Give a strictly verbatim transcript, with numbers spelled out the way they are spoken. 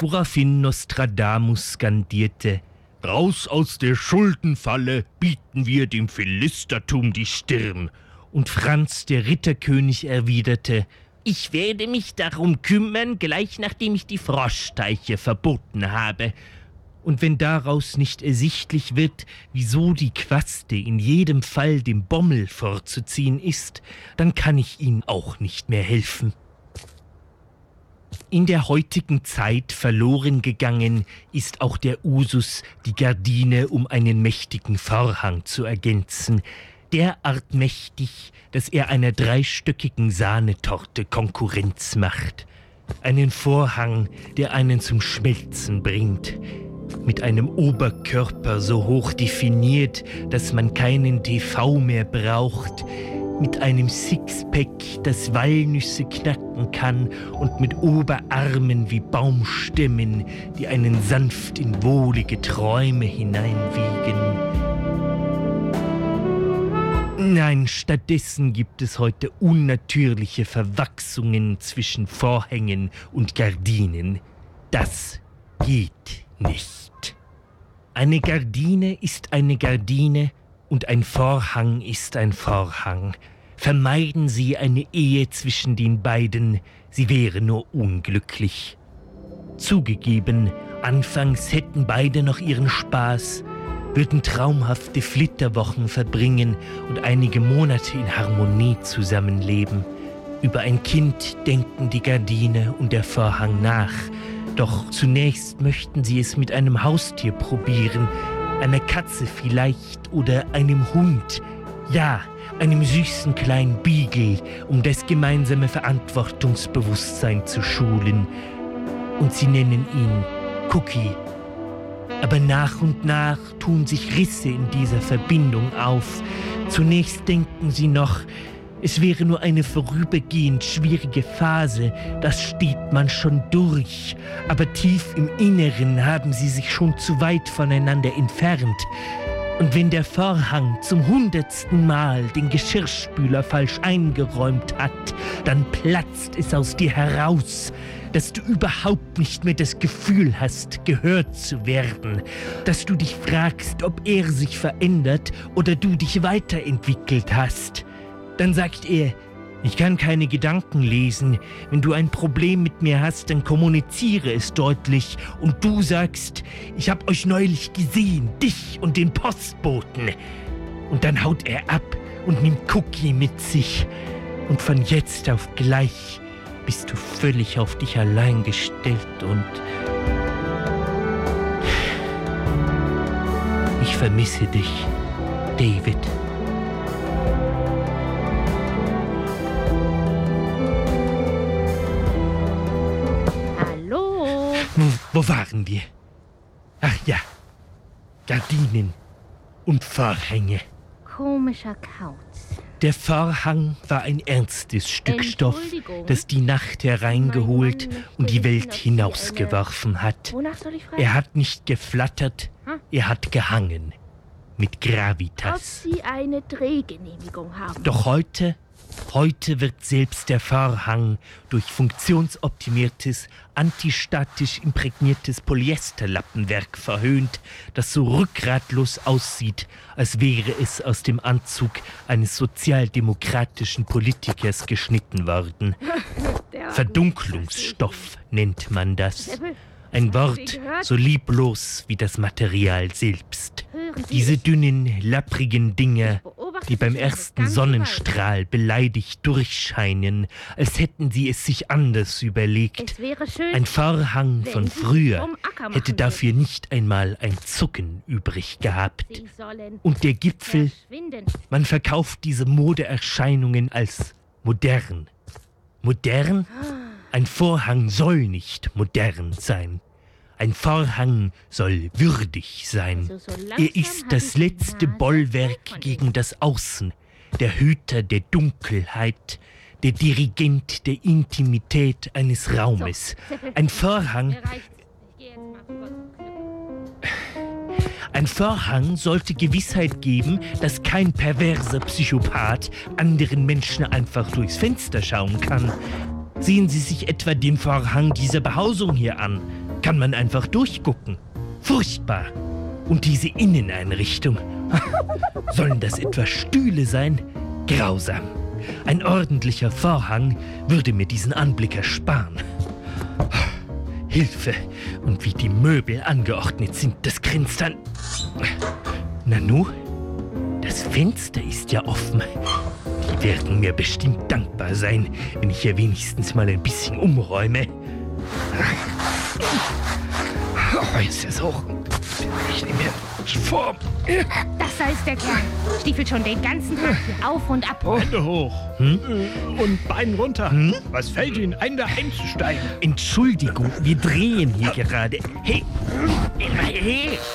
woraufhin Nostradamus skandierte: »Raus aus der Schuldenfalle, bieten wir dem Philistertum die Stirn.« Und Franz der Ritterkönig erwiderte: »Ich werde mich darum kümmern, gleich nachdem ich die Froschteiche verboten habe.« Und wenn daraus nicht ersichtlich wird, wieso die Quaste in jedem Fall dem Bommel vorzuziehen ist, dann kann ich Ihnen auch nicht mehr helfen. In der heutigen Zeit verloren gegangen ist auch der Usus, die Gardine um einen mächtigen Vorhang zu ergänzen, derart mächtig, dass er einer dreistöckigen Sahnetorte Konkurrenz macht. Einen Vorhang, der einen zum Schmelzen bringt, mit einem Oberkörper so hoch definiert, dass man keinen T V mehr braucht, mit einem Sixpack, das Walnüsse knacken kann und mit Oberarmen wie Baumstämmen, die einen sanft in wohlige Träume hineinwiegen. Nein, stattdessen gibt es heute unnatürliche Verwachsungen zwischen Vorhängen und Gardinen. Das geht nicht. Eine Gardine ist eine Gardine und ein Vorhang ist ein Vorhang. Vermeiden Sie eine Ehe zwischen den beiden, sie wäre nur unglücklich. Zugegeben, anfangs hätten beide noch ihren Spaß, würden traumhafte Flitterwochen verbringen und einige Monate in Harmonie zusammenleben. Über ein Kind denken die Gardine und der Vorhang nach. Doch zunächst möchten sie es mit einem Haustier probieren, einer Katze vielleicht oder einem Hund. Ja, einem süßen kleinen Beagle, um das gemeinsame Verantwortungsbewusstsein zu schulen. Und sie nennen ihn Cookie. Aber nach und nach tun sich Risse in dieser Verbindung auf. Zunächst denken sie noch, es wäre nur eine vorübergehend schwierige Phase, das steht man schon durch. Aber tief im Inneren haben sie sich schon zu weit voneinander entfernt. Und wenn der Vorhang zum hundertsten Mal den Geschirrspüler falsch eingeräumt hat, dann platzt es aus dir heraus, dass du überhaupt nicht mehr das Gefühl hast, gehört zu werden, dass du dich fragst, ob er sich verändert oder du dich weiterentwickelt hast. Dann sagt er, ich kann keine Gedanken lesen. Wenn du ein Problem mit mir hast, dann kommuniziere es deutlich. Und du sagst, ich habe euch neulich gesehen, dich und den Postboten. Und dann haut er ab und nimmt Cookie mit sich. Und von jetzt auf gleich bist du völlig auf dich allein gestellt und ich vermisse dich, David. Wo waren wir? Ach ja, Gardinen und Vorhänge. Komischer Kauz. Der Vorhang war ein ernstes Stück Stoff, das die Nacht hereingeholt und die Welt hinausgeworfen hat. Wonach soll ich fragen? Er hat nicht geflattert, er hat gehangen. Mit Gravitas. Ob Sie eine Drehgenehmigung haben. Doch heute... Heute wird selbst der Vorhang durch funktionsoptimiertes, antistatisch imprägniertes Polyesterlappenwerk verhöhnt, das so rückgratlos aussieht, als wäre es aus dem Anzug eines sozialdemokratischen Politikers geschnitten worden. Verdunklungsstoff nennt man das. Ein Wort so lieblos wie das Material selbst. Diese dünnen, lapprigen Dinger, die beim ersten Sonnenstrahl beleidigt durchscheinen, als hätten sie es sich anders überlegt. Ein Vorhang von früher hätte dafür nicht einmal ein Zucken übrig gehabt. Und der Gipfel, man verkauft diese Modeerscheinungen als modern. Modern? Ein Vorhang soll nicht modern sein. Ein Vorhang soll würdig sein. Also so er ist das letzte Bollwerk gegen das Außen, der Hüter der Dunkelheit, der Dirigent der Intimität eines Raumes. Ein Vorhang... Ein Vorhang sollte Gewissheit geben, dass kein perverser Psychopath anderen Menschen einfach durchs Fenster schauen kann. Sehen Sie sich etwa den Vorhang dieser Behausung hier an. kann man einfach durchgucken. Furchtbar. Und diese Inneneinrichtung. Sollen das etwa Stühle sein? Grausam. Ein ordentlicher Vorhang würde mir diesen Anblick ersparen. Hilfe! Und wie die Möbel angeordnet sind, das grinst an. Nanu, das Fenster ist ja offen. Die werden mir bestimmt dankbar sein, wenn ich hier wenigstens mal ein bisschen umräume. Oh, ist das hoch. Ich nehme mir Form. Das da ist der Kerl. Stiefelt schon den ganzen Tag hier auf und ab. Hände hoch. Hm? Und Bein runter. Hm? Was fällt Ihnen ein, da einzusteigen? Entschuldigung, wir drehen hier gerade. Hey, hey,